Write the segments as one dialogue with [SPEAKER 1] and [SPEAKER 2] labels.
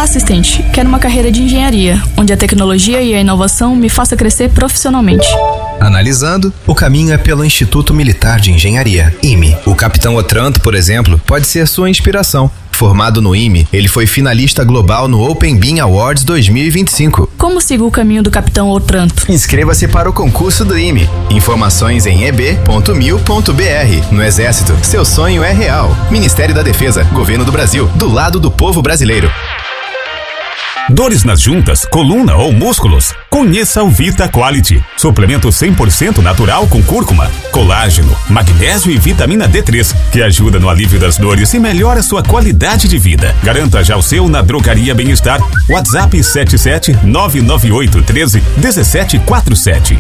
[SPEAKER 1] Olá, assistente. Quero uma carreira de engenharia, onde a tecnologia e a inovação me faça crescer profissionalmente.
[SPEAKER 2] Analisando, o caminho é pelo Instituto Militar de Engenharia, IME. O Capitão Otranto, por exemplo, pode ser sua inspiração. Formado no IME, ele foi finalista global no Open Bean Awards 2025.
[SPEAKER 1] Como sigo o caminho do Capitão Otranto?
[SPEAKER 2] Inscreva-se para o concurso do IME. Informações em eb.mil.br. No Exército, seu sonho é real. Ministério da Defesa, Governo do Brasil, do lado do povo brasileiro.
[SPEAKER 3] Dores nas juntas, coluna ou músculos? Conheça o Vita Quality. Suplemento 100% natural com cúrcuma, colágeno, magnésio e vitamina D3, que ajuda no alívio das dores e melhora sua qualidade de vida. Garanta já o seu na Drogaria Bem-Estar. WhatsApp 77998131747.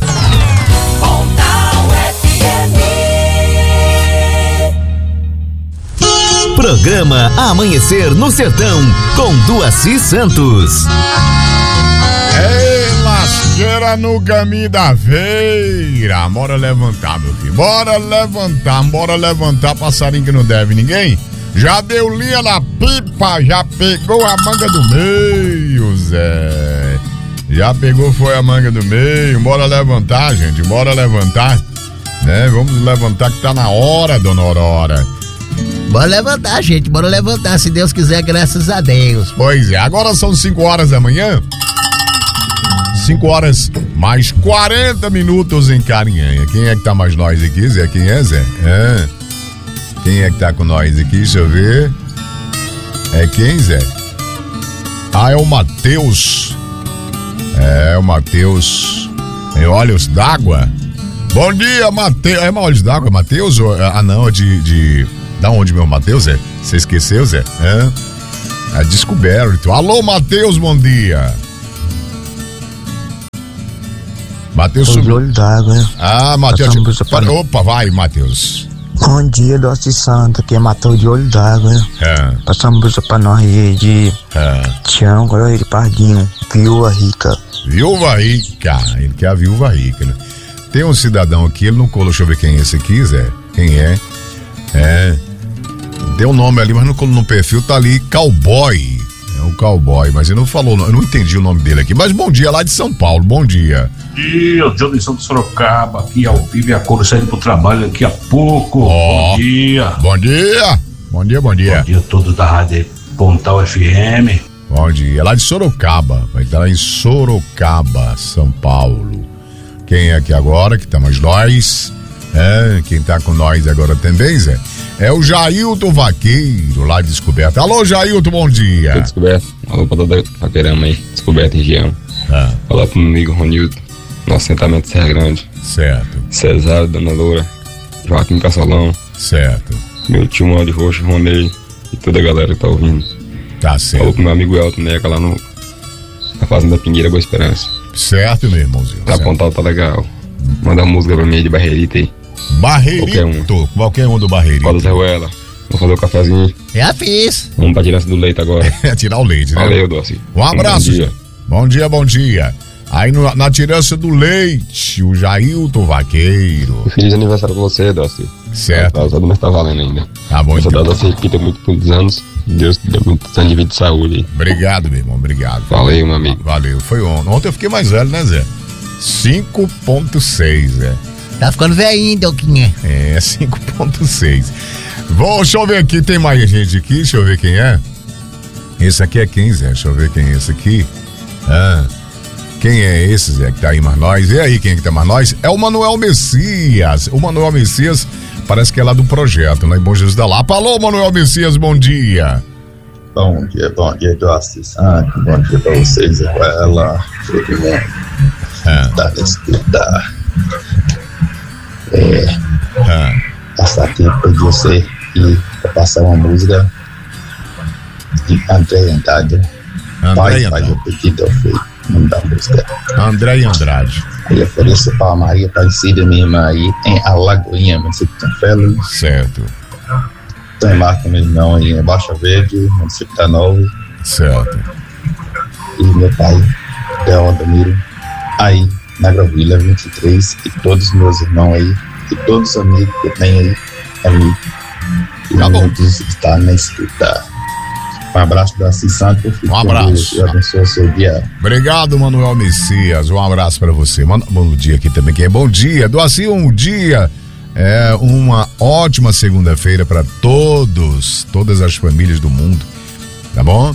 [SPEAKER 4] Programa Amanhecer no Sertão, com Duaci Santos.
[SPEAKER 5] Ei, lasqueira no caminho da feira. Bora levantar, meu filho. Bora levantar, passarinho que não deve ninguém. Já deu linha na pipa, já pegou a manga do meio, Zé. Já pegou, foi a manga do meio. Bora levantar, gente, bora levantar. Né? Vamos levantar que tá na hora, dona Aurora.
[SPEAKER 6] Bora levantar, gente, bora levantar, se Deus quiser, graças a Deus.
[SPEAKER 5] Pois é, agora são 5 horas da manhã. 5 horas mais 40 minutos em Carinhanha. Quem é que tá mais nós aqui, Zé? Quem é, Zé? Quem é que tá com nós aqui? Deixa eu ver. É quem, Zé? Ah, é o Matheus. É o Matheus em Olhos d'Água. Bom dia, Matheus. É Olhos d'Água, Matheus? Ah, não, é de... Da onde, meu Matheus, Zé? Você esqueceu, Zé? A Descoberto. Alô, Matheus, bom dia. Matheus subiu.
[SPEAKER 7] Olho d'Água, né?
[SPEAKER 5] Ah, Matheus. Opa, vai, Matheus.
[SPEAKER 7] Bom dia, Doce Santa, que matou de Olho d'Água, né? Passa uma música pra nós aí de Tião, agora ele Pardinho, Viúva Rica.
[SPEAKER 5] Viúva Rica, ele quer a Viúva Rica, né? Tem um cidadão aqui, ele não colou, deixa eu ver quem é esse aqui, Zé. Quem é? Tem um nome ali, mas no perfil tá ali, Cowboy. É um Cowboy, mas ele não falou, eu não entendi o nome dele aqui. Mas bom dia lá de São Paulo, bom dia.
[SPEAKER 8] E o Jonathan de Sorocaba, aqui ao vivo e a cor, saindo pro trabalho daqui a pouco. Bom dia.
[SPEAKER 5] Bom dia. Bom dia.
[SPEAKER 8] Bom dia a todos da Rádio Pontal FM.
[SPEAKER 5] Bom dia, lá de Sorocaba, vai estar lá em Sorocaba, São Paulo. Quem é aqui agora, que tá mais nós? Quem tá com nós agora também, Zé? É o Jailton Vaqueiro, lá de Descoberto. Alô, Jailton, bom dia.
[SPEAKER 9] Descoberto. Alô, pra toda Vaqueirama aí, Descoberto, região. Falar pro meu amigo Ronildo, no assentamento Serra Grande.
[SPEAKER 5] Certo.
[SPEAKER 9] Cesário, Dona Loura, Joaquim Cassolão.
[SPEAKER 5] Certo.
[SPEAKER 9] Meu tio Mó de Roxo, Ronei e toda a galera que tá ouvindo.
[SPEAKER 5] Tá certo.
[SPEAKER 9] Falou pro meu amigo Elton Neca lá na Fazenda Pingueira, Boa Esperança.
[SPEAKER 5] Certo, meu irmãozinho.
[SPEAKER 9] Tá apontado, tá legal. Manda uma música pra mim aí de Barreirita aí.
[SPEAKER 5] Barreirito, qualquer um do Barreirito.
[SPEAKER 9] Fala, Zé Ruela. Vamos fazer o cafezinho.
[SPEAKER 6] Já fiz.
[SPEAKER 9] Vamos pra tirança do leite agora.
[SPEAKER 5] Tirar o leite, né?
[SPEAKER 9] Valeu, Doce.
[SPEAKER 5] Um abraço. Bom dia. Aí na tirança do leite, o Jailton Vaqueiro.
[SPEAKER 9] Feliz aniversário pra você, Doce.
[SPEAKER 5] Certo.
[SPEAKER 9] A data não tá valendo ainda.
[SPEAKER 5] Tá bom,
[SPEAKER 9] então. Essa data se repita muitos anos. Deus te dê muitos anos de vida e saúde aí.
[SPEAKER 5] Obrigado, meu irmão, obrigado.
[SPEAKER 9] Valeu, meu amigo.
[SPEAKER 5] Valeu, foi ontem. Ontem eu fiquei mais velho, né, Zé? 5.6, Zé.
[SPEAKER 6] Tá ficando velhinho, Delquinha.
[SPEAKER 5] 5.6. Deixa eu ver aqui, tem mais gente aqui, deixa eu ver quem é. Esse aqui é quem, Zé? Deixa eu ver quem é esse aqui. Quem é esse, Zé, que tá aí mais nós? E aí, quem é que tá mais nós? É o Manuel Messias. O Manuel Messias parece que é lá do projeto, né? Em Bom Jesus da Lapa. Alô, Manuel Messias, bom dia.
[SPEAKER 10] Bom dia, Doce Santo. Bom dia pra vocês, ela, todo mundo. Tá escutar. Passar aqui podia ser e passar uma música de André Andrade. Pai, o pedido é feito. Não dá música.
[SPEAKER 5] André Andrade.
[SPEAKER 10] Aí ofereço para a Maria Aparecida, minha irmã aí. Tem a Lagoinha, município de Félix.
[SPEAKER 5] Certo.
[SPEAKER 10] Tem Marco, meu irmão aí em Baixa Verde, município da Nova.
[SPEAKER 5] Certo.
[SPEAKER 10] E meu pai, Teodoro, aí na Gravilha 23. E todos os meus irmãos aí. E todos os amigos que eu tenho aí. E muitos estão na escuta. Um abraço da Santo.
[SPEAKER 5] Um abraço.
[SPEAKER 10] Deus abençoe o seu dia.
[SPEAKER 5] Obrigado, Manuel Messias. Um abraço pra você. Manda um bom dia aqui também, que é bom dia. Doaci, um dia, uma ótima segunda-feira pra todas as famílias do mundo. Tá bom?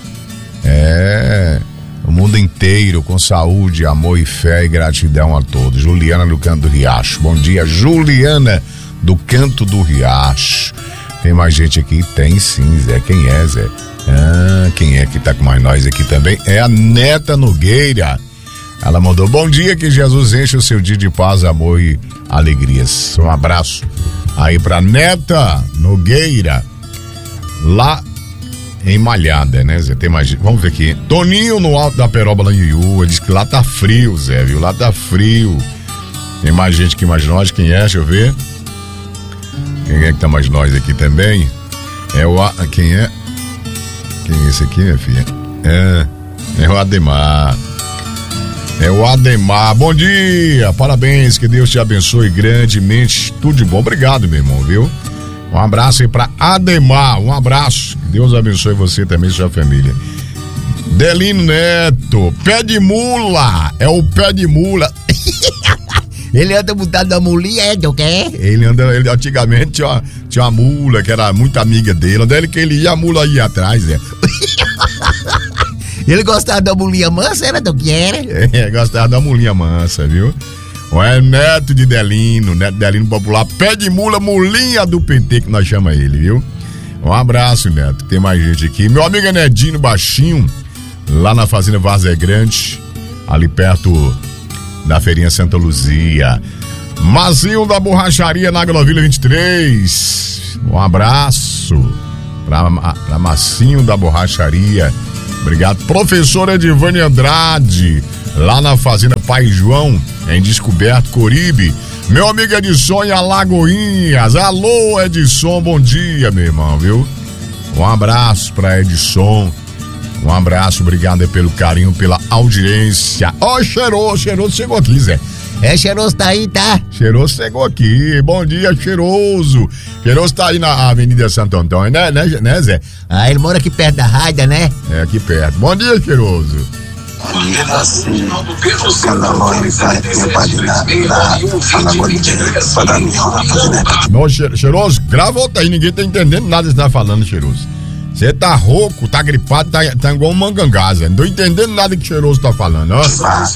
[SPEAKER 5] O mundo inteiro com saúde, amor e fé e gratidão a todos. Juliana do Canto do Riacho. Bom dia, Juliana do Canto do Riacho. Tem mais gente aqui? Tem sim, Zé. Quem é, Zé? Quem é que tá com mais nós aqui também? É a Neta Nogueira. Ela mandou: bom dia, que Jesus enche o seu dia de paz, amor e alegrias. Um abraço aí pra Neta Nogueira, lá em Malhada, né, Zé? Tem mais. Vamos ver aqui. Toninho no alto da Peróbala Iú. Ele diz que lá tá frio, Zé, viu? Lá tá frio. Tem mais gente que mais nós. Quem é? Deixa eu ver. Quem é que tá mais nós aqui também? Quem é? Quem é esse aqui, minha filha? É o Ademar. É o Ademar. Bom dia, parabéns, que Deus te abençoe grandemente. Tudo de bom. Obrigado, meu irmão, viu? Um abraço aí pra Ademar. Um abraço. Que Deus abençoe você também e sua família. Delino Neto. Pé de mula. É o pé de mula.
[SPEAKER 6] Ele anda montado na mulinha, o quê?
[SPEAKER 5] Ele antigamente tinha uma mula que era muito amiga dele. Onde ele ia, a mula ia atrás, né?
[SPEAKER 6] Ele gostava da mulinha mansa, era do que era?
[SPEAKER 5] Gostava da mulinha mansa, viu? É neto de Delino, neto Delino popular, pé de mula, mulinha do PT, que nós chamamos ele, viu? Um abraço, Neto. Tem mais gente aqui. Meu amigo Nedinho Baixinho, lá na Fazenda Várzea Grande, ali perto da Feirinha Santa Luzia. Mazinho da Borracharia na Agrovilha 23. Um abraço pra Macinho da Borracharia. Obrigado. Professora Edivane Andrade, lá na Fazenda Pai João, em Descoberto, Coribe. Meu amigo Edson em Alagoinhas. Alô, Edson, bom dia, meu irmão, viu? Um abraço pra Edson. Um abraço, obrigado aí pelo carinho, pela audiência. Cheiroso chegou aqui, Zé.
[SPEAKER 6] Cheiroso tá aí, tá?
[SPEAKER 5] Cheiroso chegou aqui. Bom dia, Cheiroso. Cheiroso tá aí na Avenida Santo Antônio, né, Zé?
[SPEAKER 6] Ele mora aqui perto da Raida, né?
[SPEAKER 5] Aqui perto. Bom dia, Cheiroso. Não, Cheiroso, grava outra aí, ninguém tá entendendo nada que você tá falando, Cheiroso. Você tá rouco, tá gripado, tá igual um mangangaza. Não tô entendendo nada que Cheiroso tá falando, ó.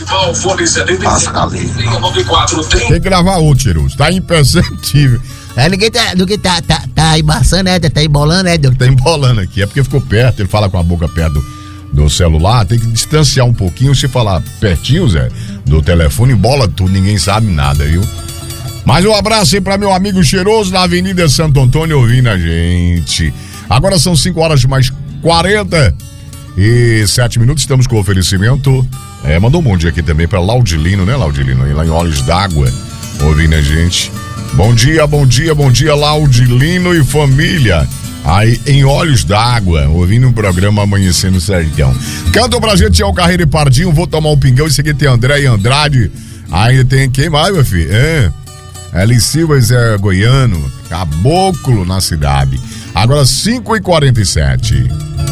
[SPEAKER 5] Tem que gravar outro, Cheiroso. Tá imperceptível.
[SPEAKER 6] Ninguém tá embaçando, né? Tá embolando, né?
[SPEAKER 5] Tá embolando aqui. É porque ficou perto, ele fala com a boca perto do celular. Tem que distanciar um pouquinho. Se falar pertinho, Zé, do telefone, embola tudo, ninguém sabe nada, viu? Mas um abraço aí pra meu amigo Cheiroso na Avenida Santo Antônio ouvindo a gente. Agora são 5 horas mais 47 minutos. Estamos com o oferecimento. Mandou um monte aqui também para Laudilino, né, Laudilino? Lá em Olhos d'Água, ouvindo a gente. Bom dia, Laudilino e família. Aí em Olhos d'Água, ouvindo o programa Amanhecendo no Sertão. Canta pra gente, o Carreiro e Pardinho. Vou tomar um pingão. Esse aqui tem André e Andrade. Ainda tem quem mais, meu filho? Eli Silva, Zé Goiano. Caboclo na cidade. Agora 5h47.